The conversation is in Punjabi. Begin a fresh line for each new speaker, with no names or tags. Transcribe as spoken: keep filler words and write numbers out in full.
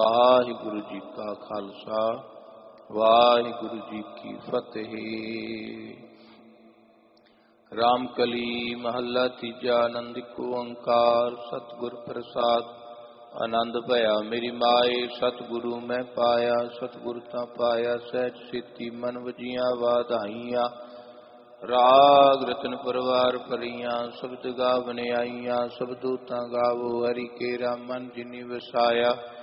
ਵਾਹਿਗੁਰੂ ਜੀ ਕਾ ਖਾਲਸਾ ਵਾਹਿਗੁਰੂ ਜੀ ਕੀ ਫਤਿਹ। ਰਾਮਕਲੀ ਮਹੱਲਾ ਤੀਜਾ। ਆਨੰਦ ਏਕੋ ਓੰਕਾਰ ਸਤਿਗੁਰ ਪ੍ਰਸਾਦ। ਆਨੰਦ ਭਇਆ ਮੇਰੀ ਮਾਏ ਸਤਿਗੁਰੂ ਮੈਂ ਪਾਇਆ। ਸਤਿਗੁਰ ਤਾਂ ਪਾਇਆ ਸਹਿਜ ਸੇਤੀ ਮਨ ਵਜੀਆਂ ਵਾਧਾਈਆਂ। ਰਾਗ ਰਤਨ ਪਰਵਾਰ ਭਰੀਆਂ ਸ਼ਬਦ ਗਾਵਨ ਆਈਆਂ। ਸਬਦੋ ਤਾਂ ਗਾਵੋ ਹਰਿ ਕੇਰਾ ਮਨ ਜਿਨੀ ਵਸਾਇਆ।